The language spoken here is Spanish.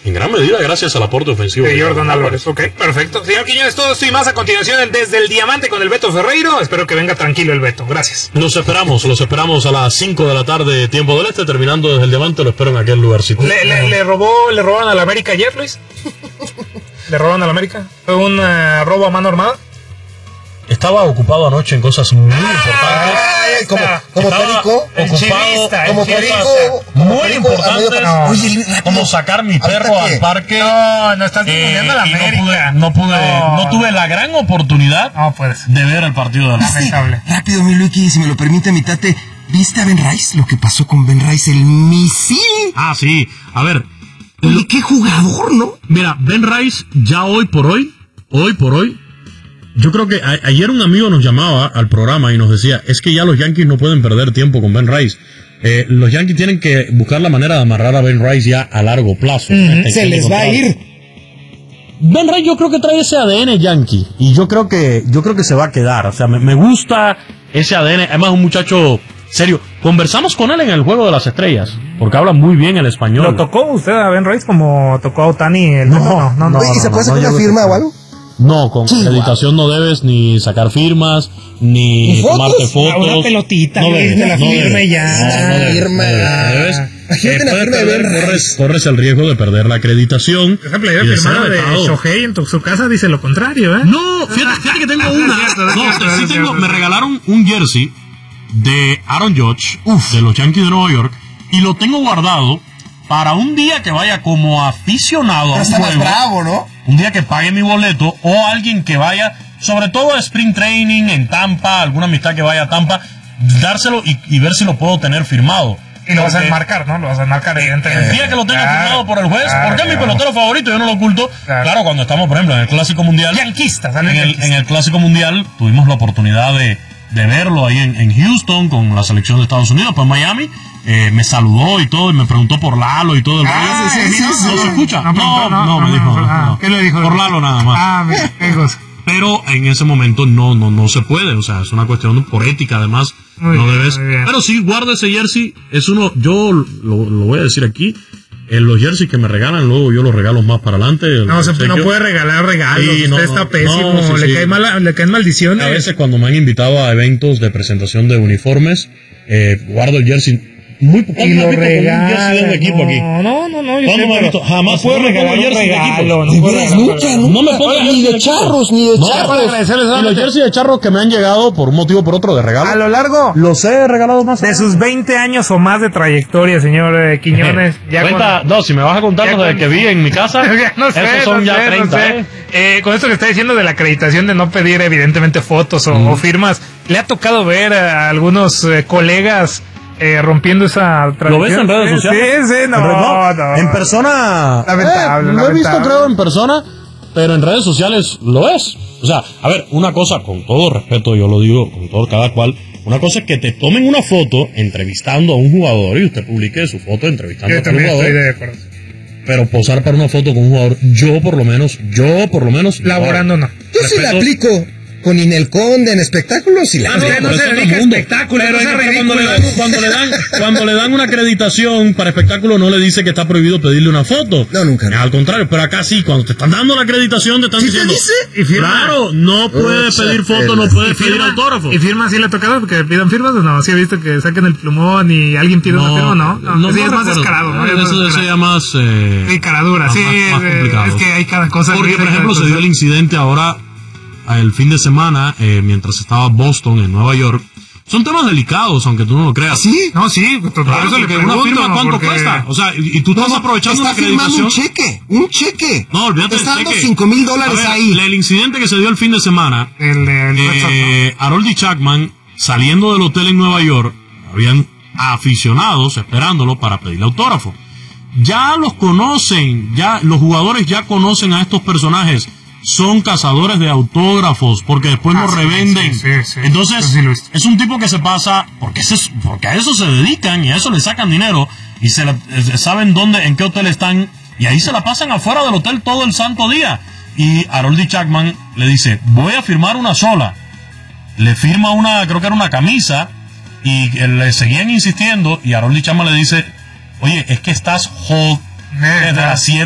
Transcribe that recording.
en gran medida gracias al aporte ofensivo de Jordan Álvarez. Ok, perfecto. Señor Quiñones, todo esto y más a continuación Desde el Diamante con el Beto Ferreiro. Espero que venga tranquilo el Beto. Gracias. Los esperamos a las 5 de la tarde, tiempo del este, terminando Desde el Diamante, lo espero en aquel lugarcito. ¿Le robaron a la América ayer, Luis? ¿Le robaron a la América? ¿Fue un robo a mano armada? Estaba ocupado anoche en cosas muy importantes. Como Perico. Como Perico. Muy importantes. Como sacar mi perro al parque. No estás ninguneando a la América. No tuve la gran oportunidad de ver el partido de la América. Rápido, mi Luiki, si me lo permite, mi tate. ¿Viste a Ben Rice? Lo que pasó con Ben Rice, el misil. Ah, sí. A ver. Oye, qué jugador, ¿no? Mira, Ben Rice ya hoy por hoy, yo creo que ayer un amigo nos llamaba al programa y nos decía, es que ya los Yankees no pueden perder tiempo con Ben Rice. Los Yankees tienen que buscar la manera de amarrar a Ben Rice ya a largo plazo. Se les va a ir. Ben Rice yo creo que trae ese ADN Yankee y yo creo que se va a quedar. O sea, me gusta ese ADN. Además, un muchacho serio. Conversamos con él en el Juego de las Estrellas porque habla muy bien el español. ¿Lo tocó usted a Ben Rice como tocó a Otani? No. ¿Y se puede sacar una firma o algo? No, con acreditación no debes ni sacar firmas, ni tomarte fotos. Una pelotita, no debes, la firma y ya. Corres el riesgo de perder la acreditación. Esa playera firmada de Shohei en su casa dice lo contrario, ¿eh? No, fíjate que tengo una. Me regalaron un jersey de Aaron Judge, de los Yankees de Nueva York, y lo tengo guardado para un día que vaya como aficionado a un juego, bravo, ¿no? un día que pague mi boleto, o alguien que vaya, sobre todo a Spring Training en Tampa, alguna amistad que vaya a Tampa, dárselo y ver si lo puedo tener firmado. Y lo vas a enmarcar, ¿no? Lo vas a enmarcar, evidentemente. El día que lo tenga firmado por el juez, porque es mi pelotero favorito, yo no lo oculto. Claro, cuando estamos, por ejemplo, en el Clásico Mundial. Yanquistas, en el Clásico Mundial tuvimos la oportunidad de verlo ahí en Houston con la selección de Estados Unidos, pues Miami. Me saludó y todo, y me preguntó por Lalo y todo el rollo. ¿No se escucha? No, me dijo. ¿Qué le dijo? Por Lalo nada más. Pero en ese momento no se puede, o sea, es una cuestión por ética, además, no debes. Pero sí, guarda ese jersey, es uno, yo lo voy a decir aquí, los jerseys que me regalan, luego yo los regalo más para adelante. No puede regalar regalos, usted está pésimo, le caen maldiciones. A veces cuando me han invitado a eventos de presentación de uniformes, guardo el jersey. Muy poco. Y lo regala. No, ¿Cuándo me ha visto? Jamás puedo regalar un regalo. No me pongas ni de charros. Y los jerseys de charros que me han llegado por un motivo o por otro de regalo. A lo largo. Los he regalado más. De sus 20 años o más de trayectoria, señor Quiñones. Si me vas a contar los de que vi en mi casa, esos son ya 30. Con esto que está diciendo de la acreditación de no pedir evidentemente fotos o firmas, ¿le ha tocado ver a algunos colegas rompiendo esa tradición? ¿Lo ves en redes sociales? Sí, no. En persona, lamentable. Lo he visto, creo, en persona, pero en redes sociales lo es. O sea, a ver, una cosa, con todo respeto, yo lo digo, con todo cada cual, una cosa es que te tomen una foto entrevistando a un jugador y usted publique su foto entrevistando a un jugador. Estoy de acuerdo. Pero posar para una foto con un jugador, yo por lo menos. Laborando no. Yo sí la aplico. Con Inel Conde en espectáculos y la no se dedica a espectáculos, pero cuando le dan una acreditación para espectáculo no le dice que está prohibido pedirle una foto. No, nunca. Al contrario, pero acá sí, cuando te están dando la acreditación te están diciendo, claro, no puede pedir foto, no puede pedir autógrafo. ¿Y firma sí le ha tocado que pidan firmas o no? ¿Sí he visto que saquen el plumón y alguien pide una firma o no? Sí, es más descarado, ¿no? Eso ya más caradura, sí, más complicado. Es que hay cada cosa. Porque, por ejemplo, se dio el incidente ahora el fin de semana, mientras estaba Boston en Nueva York. Son temas delicados, aunque tú no lo creas. ¿Sí? No, sí. Claro, porque una firma, ¿cuánto cuesta? O sea, y tú estás aprovechando una acreditación. Un cheque. No, olvídate del cheque. Está dando $5,000 ahí. El incidente que se dio el fin de semana, Aroldis Chapman, saliendo del hotel en Nueva York, habían aficionados esperándolo para pedirle autógrafo. Ya los conocen, ya los jugadores ya conocen a estos personajes. Son cazadores de autógrafos, porque después los revenden. Sí. Entonces, es un tipo que se pasa, porque a eso se dedican y a eso le sacan dinero, y saben en qué hotel están, y ahí se la pasan afuera del hotel todo el santo día. Y Aroldis Chapman le dice, voy a firmar una sola. Le firma creo que era una camisa, y le seguían insistiendo, y Aroldis Chapman le dice, oye, es que estás hold desde las 7